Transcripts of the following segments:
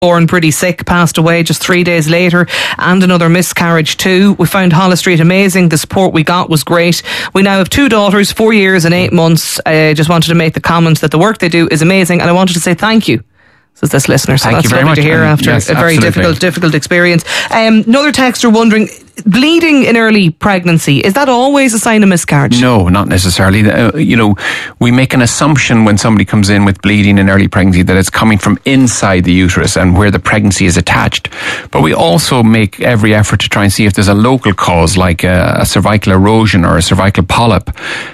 born pretty sick, passed away just 3 days later, and another miscarriage too. We found Holles Street amazing. The support we got was great. We now have 2 daughters, 4 years and 8 months. I just wanted to make the comment that the work they do is amazing, and I wanted to say thank you, says this listener. So thank you very much to hear after a very difficult experience. Another texter wondering, bleeding in early pregnancy, is that always a sign of miscarriage? No, not necessarily. We make an assumption when somebody comes in with bleeding in early pregnancy that it's coming from inside the uterus and where the pregnancy is attached. But we also make every effort to try and see if there's a local cause, like a cervical erosion or a cervical polyp,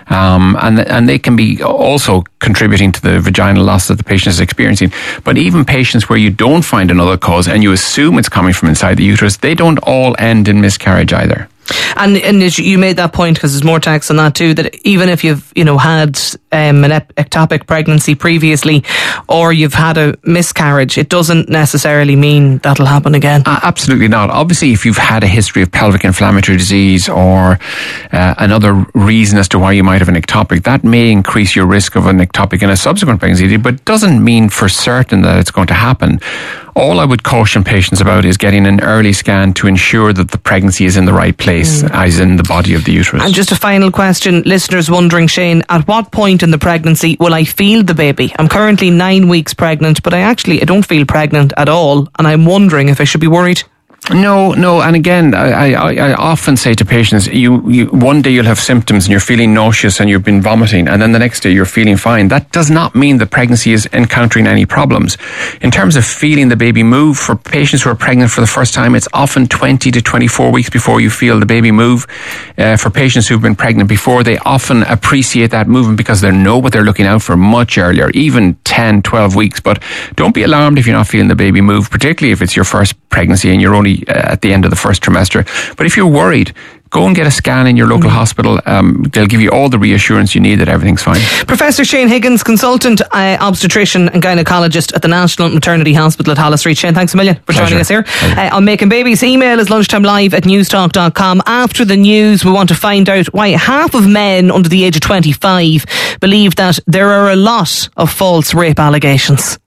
and they can be also contributing to the vaginal loss that the patient is experiencing. But even patients where you don't find another cause and you assume it's coming from inside the uterus, they don't all end in miscarriage either. And you made that point, because there's more text on that too, that even if you've had an ectopic pregnancy previously, or you've had a miscarriage, it doesn't necessarily mean that'll happen again. Absolutely not. Obviously, if you've had a history of pelvic inflammatory disease or another reason as to why you might have an ectopic, that may increase your risk of an ectopic in a subsequent pregnancy, but doesn't mean for certain that it's going to happen. All I would caution patients about is getting an early scan to ensure that the pregnancy is in the right place, as in the body of the uterus. And just a final question, listeners wondering, Shane, at what point in the pregnancy will I feel the baby? I'm currently 9 weeks pregnant, but I don't feel pregnant at all, and I'm wondering if I should be worried. No, and again, I often say to patients, you one day you'll have symptoms and you're feeling nauseous and you've been vomiting, and then the next day you're feeling fine. That does not mean the pregnancy is encountering any problems. In terms of feeling the baby move, for patients who are pregnant for the first time, it's often 20 to 24 weeks before you feel the baby move. For patients who've been pregnant before, they often appreciate that movement because they know what they're looking out for much earlier, even 10, 12 weeks. But don't be alarmed if you're not feeling the baby move, particularly if it's your first pregnancy and you're only at the end of the first trimester. But if you're worried, go and get a scan in your local hospital. They'll give you all the reassurance you need that everything's fine. Professor Shane Higgins, consultant obstetrician and gynaecologist at the National Maternity Hospital at Holles Street. Shane, thanks a million for joining us here on Making Babies. Email is lunchtimelive@newstalk.com. After the news, we want to find out why half of men under the age of 25 believe that there are a lot of false rape allegations.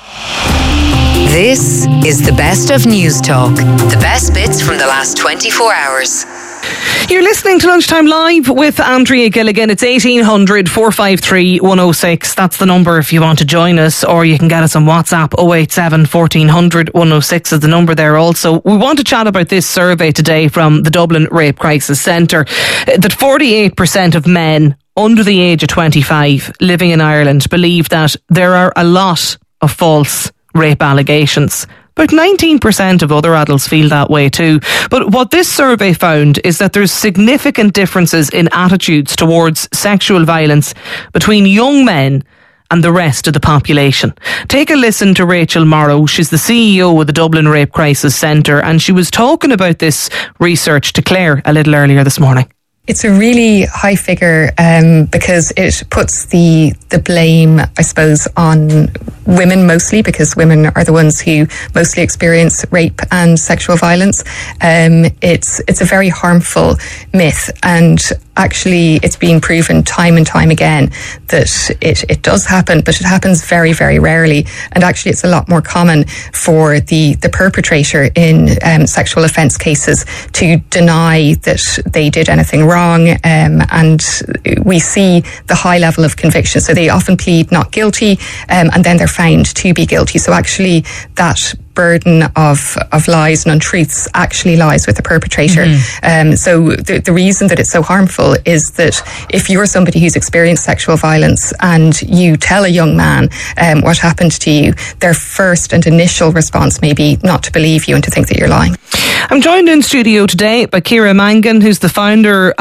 This is the best of News Talk. The best bits from the last 24 hours. You're listening to Lunchtime Live with Andrea Gilligan. It's 1800 453 106. That's the number if you want to join us, or you can get us on WhatsApp. 087 1400 106 is the number there also. We want to chat about this survey today from the Dublin Rape Crisis Centre, that 48% of men under the age of 25 living in Ireland believe that there are a lot of false rape allegations. About 19% of other adults feel that way too. But what this survey found is that there's significant differences in attitudes towards sexual violence between young men and the rest of the population. Take a listen to Rachel Morrow. She's the CEO of the Dublin Rape Crisis Centre, and she was talking about this research to Claire a little earlier this morning. It's a really high figure because it puts the blame, I suppose, on women mostly, because women are the ones who mostly experience rape and sexual violence. It's a very harmful myth, and actually it's been proven time and time again that it does happen, but it happens very, very rarely. And actually it's a lot more common for the perpetrator in sexual offence cases to deny that they did anything wrong, and we see the high level of conviction. So they often plead not guilty, and then they're found to be guilty. So actually that burden of lies and untruths actually lies with the perpetrator. So the reason that it's so harmful is that if you're somebody who's experienced sexual violence and you tell a young man what happened to you, their first and initial response may be not to believe you and to think that you're lying. I'm joined in studio today by Ciara Mangan, who's the founder,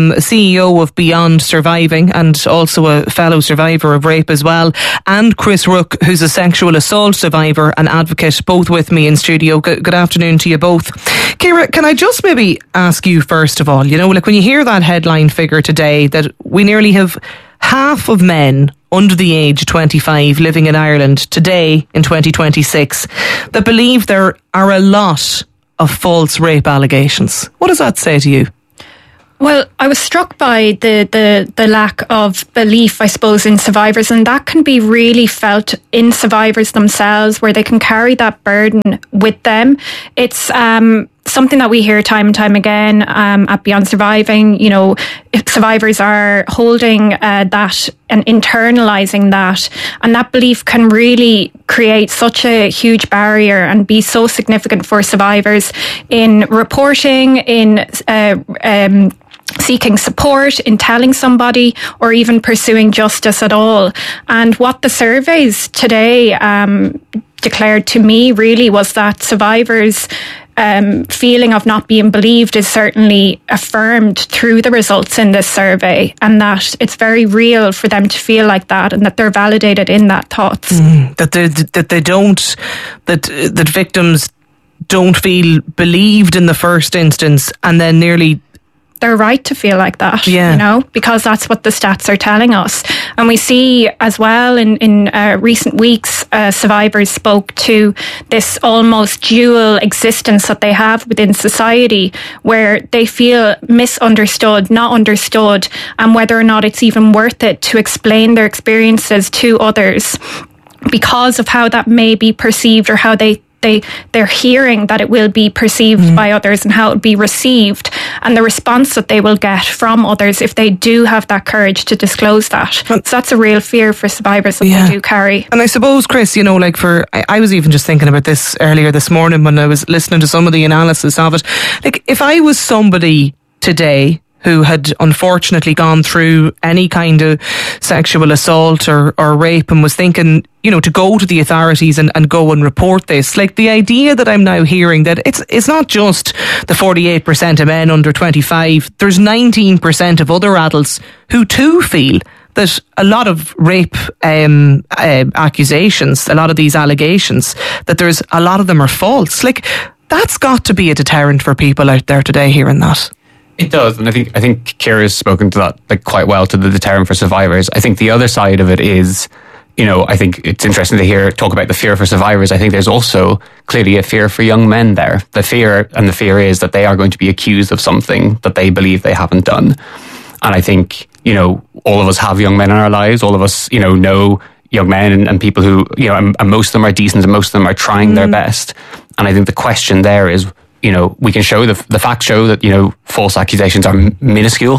CEO of Beyond Surviving, and also a fellow survivor of rape as well, and Chris Rook, who's a sexual assault survivor and advocate, both with me in studio. Good afternoon to you both. Ciara, can I just maybe ask you first of all, like when you hear that headline figure today that we nearly have half of men under the age of 25 living in Ireland today in 2026 that believe there are a lot of false rape allegations. What does that say to you? Well, I was struck by the lack of belief, I suppose, in survivors, and that can be really felt in survivors themselves, where they can carry that burden with them. It's something that we hear time and time again at Beyond Surviving. You know, survivors are holding that and internalising that, and that belief can really create such a huge barrier and be so significant for survivors in reporting, in seeking support, in telling somebody, or even pursuing justice at all. And what the surveys today declared to me really was that survivors' feeling of not being believed is certainly affirmed through the results in this survey, and that it's very real for them to feel like that, and that they're validated in that thoughts. That victims don't feel believed in the first instance, and then nearly they're right to feel like that, you know, because that's what the stats are telling us. And we see as well in recent weeks, survivors spoke to this almost dual existence that they have within society, where they feel misunderstood, not understood, and whether or not it's even worth it to explain their experiences to others because of how that may be perceived, or how they're hearing that it will be perceived by others, and how it will be received, and the response that they will get from others if they do have that courage to disclose that. So that's a real fear for survivors that they do carry. And I suppose, Chris, you know, like I was even just thinking about this earlier this morning when I was listening to some of the analysis of it. Like, if I was somebody today who had unfortunately gone through any kind of sexual assault or rape, and was thinking, you know, to go to the authorities and go and report this. Like, the idea that I'm now hearing that it's not just the 48% of men under 25, there's 19% of other adults who too feel that a lot of rape accusations, a lot of these allegations, that there's a lot of them are false. Like, that's got to be a deterrent for people out there today hearing that. It does, and I think Ciara's spoken to that quite well, to the deterrent for survivors. I think the other side of it is, you know, I think it's interesting to talk about the fear for survivors. I think there's also clearly a fear for young men there. The fear is that they are going to be accused of something that they believe they haven't done. And I think, you know, all of us have young men in our lives. All of us, you know young men and people who, you know, and most of them are decent, and most of them are trying their best. And I think the question there is, you know, we can show the facts show that, you know, false accusations are minuscule.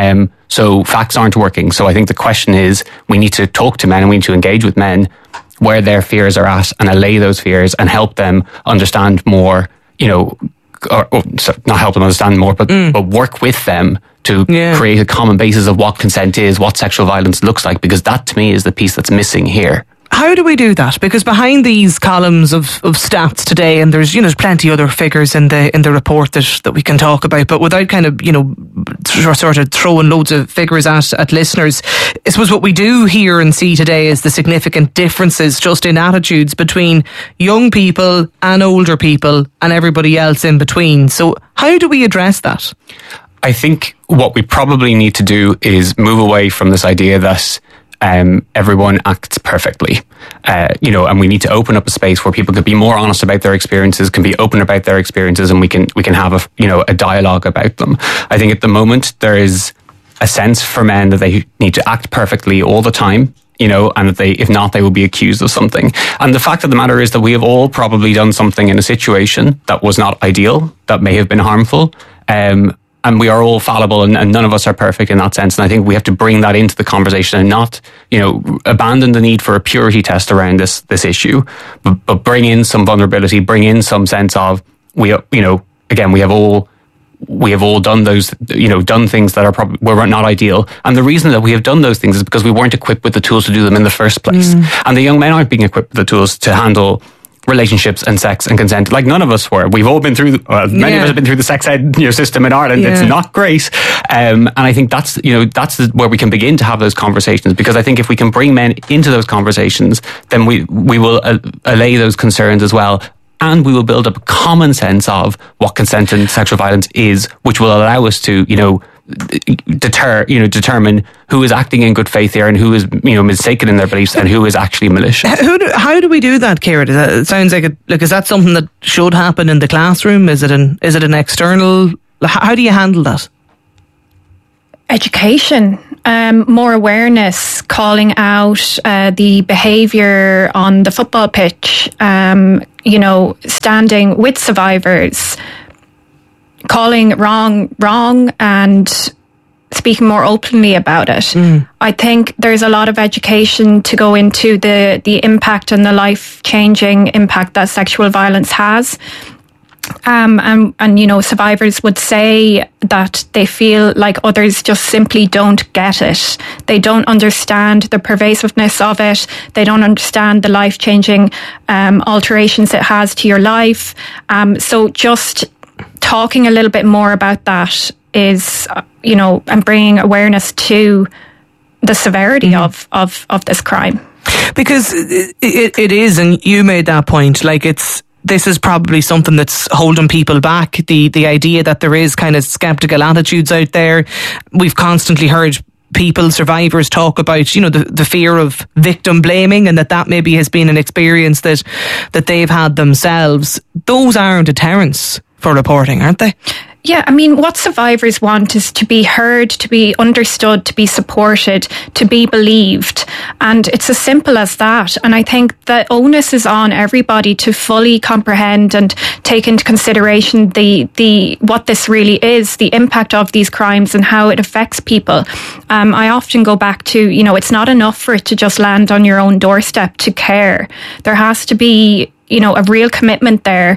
So facts aren't working. So I think the question is, we need to talk to men, and we need to engage with men where their fears are at, and allay those fears and help them understand more, you know, or not help them understand more, but work with them to create a common basis of what consent is, what sexual violence looks like, because that to me is the piece that's missing here. How do we do that? Because behind these columns of stats today, and there's, you know, there's plenty other figures in the report that we can talk about, but without kind of, you know, sort of throwing loads of figures at listeners, I suppose what we do hear and see today is the significant differences just in attitudes between young people and older people and everybody else in between. So how do we address that? I think what we probably need to do is move away from this idea that everyone acts perfectly, you know, and we need to open up a space where people can be more honest about their experiences, can be open about their experiences, and we can have a dialogue about them. I think at the moment there is a sense for men that they need to act perfectly all the time, you know, and that if not, they will be accused of something. And the fact of the matter is that we have all probably done something in a situation that was not ideal, that may have been harmful. And we are all fallible, and none of us are perfect in that sense. And I think we have to bring that into the conversation, and not, you know, abandon the need for a purity test around this issue, but bring in some vulnerability, bring in some sense of, we have all done those, you know, done things that were not ideal. And the reason that we have done those things is because we weren't equipped with the tools to do them in the first place. And the young men aren't being equipped with the tools to handle relationships and sex and consent. Like, none of us were. We've all been through, many of us have been through the sex ed system in Ireland. It's not great. And I think that's where we can begin to have those conversations, because I think if we can bring men into those conversations, then we will allay those concerns as well. And we will build up a common sense of what consent and sexual violence is, which will allow us to, you know, determine who is acting in good faith here and who is, you know, mistaken in their beliefs and who is actually malicious. How do we do that, Ciara? It sounds like is that something that should happen in the classroom? Is it an external? How do you handle that? Education, more awareness, calling out the behaviour on the football pitch, standing with survivors, calling wrong and speaking more openly about it. I think there's a lot of education to go into the impact and the life-changing impact that sexual violence has. And survivors would say that they feel like others just simply don't get it. They don't understand the pervasiveness of it. They don't understand the life-changing alterations it has to your life. So just talking a little bit more about that is, and bringing awareness to the severity of this crime. Because it is, and you made that point, like this is probably something that's holding people back. The idea that there is kind of skeptical attitudes out there. We've constantly heard survivors talk about, the fear of victim blaming, and that maybe has been an experience that they've had themselves. Those aren't deterrents for reporting, aren't they? Yeah, I mean, what survivors want is to be heard, to be understood, to be supported, to be believed. And it's as simple as that. And I think the onus is on everybody to fully comprehend and take into consideration the what this really is, the impact of these crimes and how it affects people. I often go back to, it's not enough for it to just land on your own doorstep to care. There has to be, a real commitment there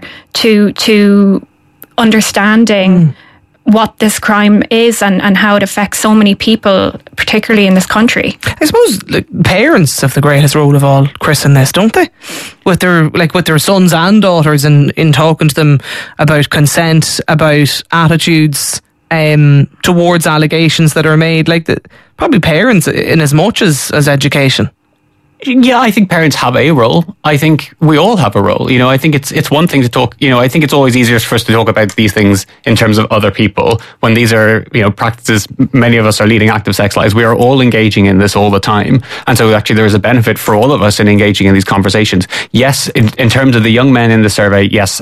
to understanding what this crime is and how it affects so many people, particularly in this country. I suppose parents have the greatest role of all, Chris, in this, don't they? With their sons and daughters, in talking to them about consent, about attitudes towards allegations that are made. Probably parents in as much as education. Yeah, I think parents have a role. I think we all have a role. I think it's one thing to talk, I think it's always easier for us to talk about these things in terms of other people when these are, practices. Many of us are leading active sex lives. We are all engaging in this all the time. And so actually there is a benefit for all of us in engaging in these conversations. Yes, in terms of the young men in the survey, yes,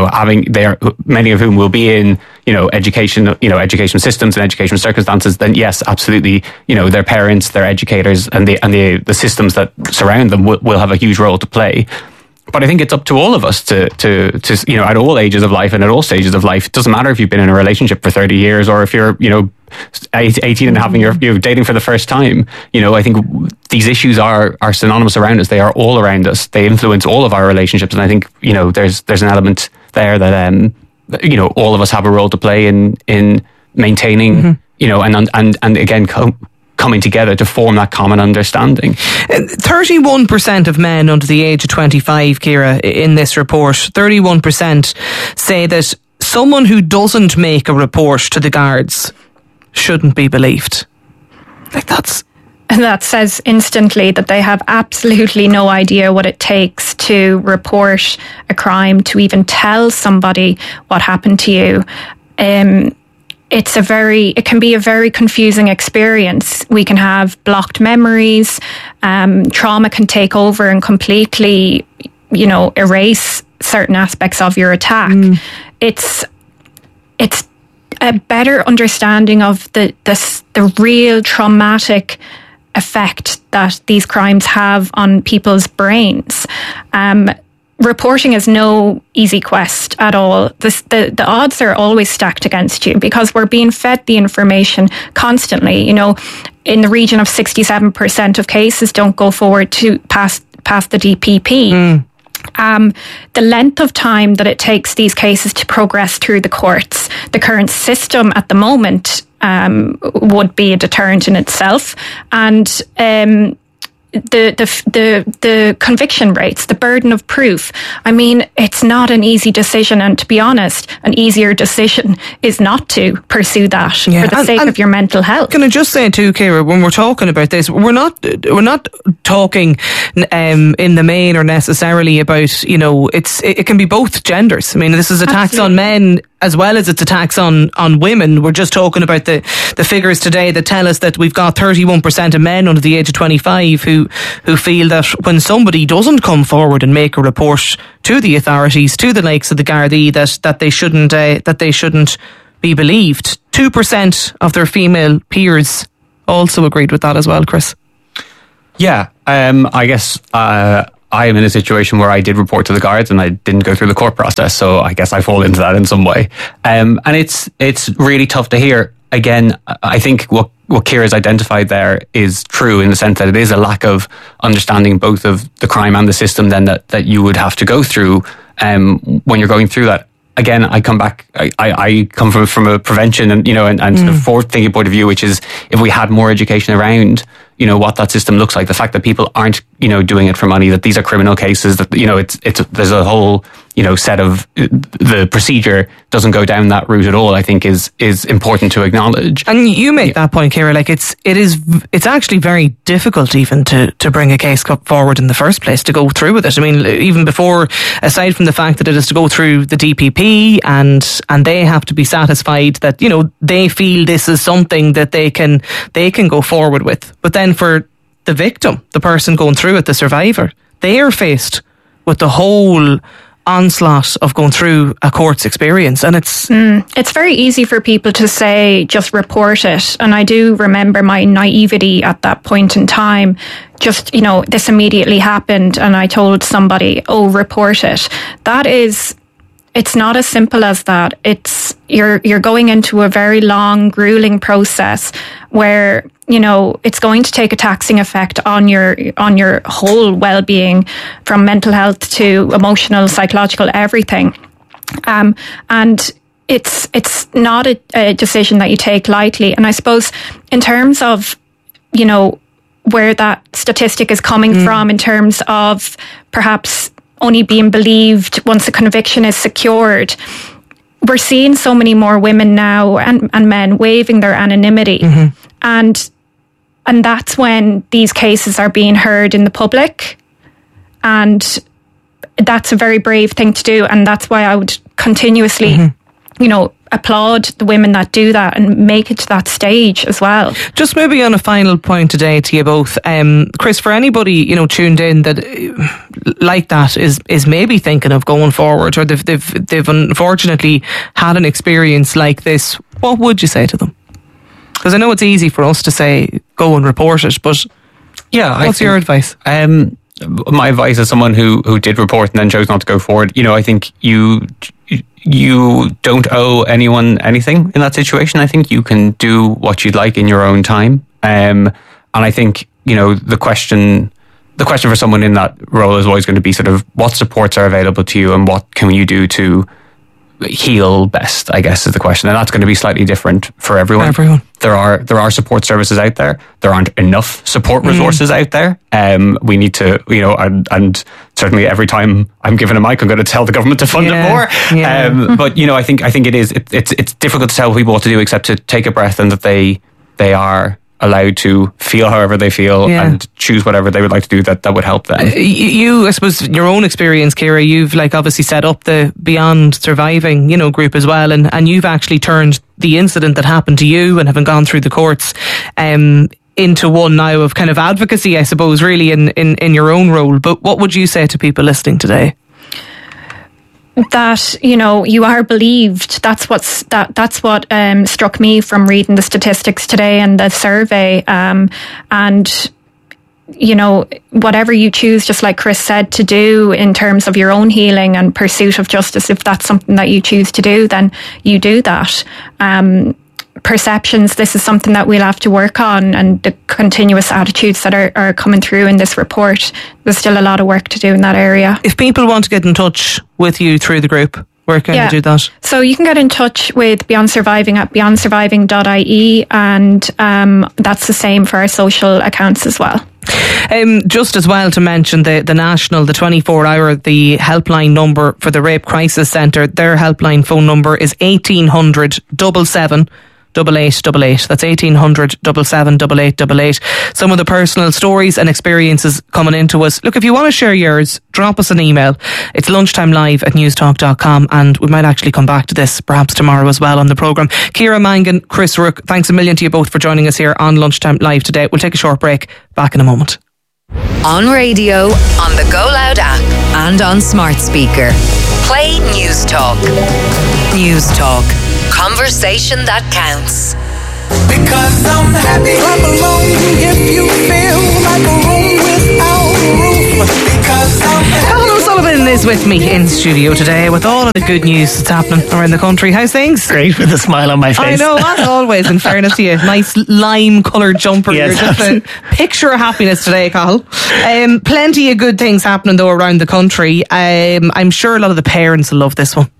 many of whom will be in, education systems and education circumstances, then yes, absolutely, their parents, their educators and the systems that surround them will have a huge role to play. But I think it's up to all of us to at all ages of life and at all stages of life. It doesn't matter if you've been in a relationship for 30 years or if you're 18 and a half and you're dating for the first time. I think these issues are synonymous around us. They are all around us. They influence all of our relationships, and I think there's an element there that all of us have a role to play in maintaining and again coming together to form that common understanding. 31% of men under the age of 25, Ciara, in this report, 31% say that someone who doesn't make a report to the guards shouldn't be believed. That says instantly that they have absolutely no idea what it takes to report a crime, to even tell somebody what happened to you. It can be a very confusing experience. We can have blocked memories. Trauma can take over and completely, erase certain aspects of your attack. It's a better understanding of the real traumatic effect that these crimes have on people's brains. Reporting is no easy quest at all. The odds are always stacked against you because we're being fed the information constantly. In the region of 67% of cases don't go forward to past the DPP. The length of time that it takes these cases to progress through the courts, the current system at the moment would be a deterrent in itself, and the conviction rates, the burden of proof. I mean, it's not an easy decision, and to be honest, an easier decision is not to pursue that for the sake of your mental health. Can I just say too, Ciara, when we're talking about this, we're not talking in the main or necessarily about, it can be both genders. I mean, this is attacks on men as well as it's attacks on women. We're just talking about the figures today that tell us that we've got 31% of men under the age of 25 who feel that when somebody doesn't come forward and make a report to the authorities, to the likes of the Gardaí, that they shouldn't be believed. 2% of their female peers also agreed with that as well, Chris. Yeah, I guess I am in a situation where I did report to the guards and I didn't go through the court process, so I guess I fall into that in some way. And it's really tough to hear. Again, I think what Ciara's identified there is true in the sense that it is a lack of understanding both of the crime and the system then that you would have to go through when you're going through that. Again, I come back, I come from a prevention and sort of forward thinking point of view, which is if we had more education around what that system looks like, the fact that people aren't doing it for money, that these are criminal cases, that it's there's a whole set of the procedure doesn't go down that route at all, I think is important to acknowledge. And you make that point, Ciara, like it's actually very difficult even to bring a case forward in the first place, to go through with it. I mean, even before, aside from the fact that it is to go through the DPP and they have to be satisfied that they feel this is something that they can go forward with. But then for the victim, the person going through it, the survivor, they are faced with the whole onslaught of going through a court's experience, and it's very easy for people to say just report it. And I do remember my naivety at that point in time. Just this immediately happened and I told somebody, oh, report it. It's not as simple as that. It's you're going into a very long, grueling process where it's going to take a taxing effect on your whole well-being, from mental health to emotional, psychological, everything. And it's not a decision that you take lightly. And I suppose in terms of where that statistic is coming from, in terms of perhaps only being believed once a conviction is secured, we're seeing so many more women now and men waiving their anonymity. And that's when these cases are being heard in the public. And that's a very brave thing to do. And that's why I would continuously, applaud the women that do that and make it to that stage as well. Just maybe on a final point today to you both, Chris, for anybody tuned in that like that is maybe thinking of going forward, or they've unfortunately had an experience like this, what would you say to them? Because I know it's easy for us to say go and report it, but what's your advice? My advice as someone who did report and then chose not to go forward, I think you don't owe anyone anything in that situation. I think you can do what you'd like in your own time. And I think, the question for someone in that role is always going to be sort of what supports are available to you and what can you do to heal best, I guess, is the question. And that's going to be slightly different for everyone. There are support services out there. There aren't enough support resources out there. We need to, and certainly every time I'm given a mic, I'm going to tell the government to fund it more. But I think it's difficult to tell people what to do except to take a breath, and that they are allowed to feel however they feel and choose whatever they would like to do that would help them. I suppose, your own experience, Ciara, you've obviously set up the Beyond Surviving, group as well, and you've actually turned the incident that happened to you and having gone through the courts into one now of kind of advocacy, I suppose, really in your own role. But what would you say to people listening today? That you are believed. That's what struck me from reading the statistics today and the survey. And whatever you choose, just like Chris said, to do in terms of your own healing and pursuit of justice, if that's something that you choose to do, then you do that. Perceptions, this is something that we'll have to work on, and the continuous attitudes that are coming through in this report, there's still a lot of work to do in that area. If people want to get in touch with you through the group, where can you do that? So you can get in touch with Beyond Surviving at beyondsurviving.ie, and that's the same for our social accounts as well. Just as well to mention the national, the 24-hour, the helpline number for the Rape Crisis Centre, their helpline phone number is 1800 77 8888. That's 1800 77 8888. Some of the personal stories and experiences coming into us. Look, if you want to share yours, drop us an email. It's lunchtimelive@newstalk.com, and we might actually come back to this perhaps tomorrow as well on the programme. Ciara Mangan, Chris Rook, thanks a million to you both for joining us here on Lunchtime Live today. We'll take a short break. Back in a moment. On radio, on the Go Loud app, and on smart speaker. Play News Talk. News Talk. Conversation that counts. Because I'm happy, clap along if you feel like a room without a roof. Because I'm happy. Alan O'Sullivan is with me in studio today with all of the good news that's happening around the country. How's things? Great, with a smile on my face. I know, as always, in fairness to you. Nice lime coloured jumper. Yes, You're just a picture of happiness today, Cathal. Plenty of good things happening though around the country. I'm sure a lot of the parents will love this one.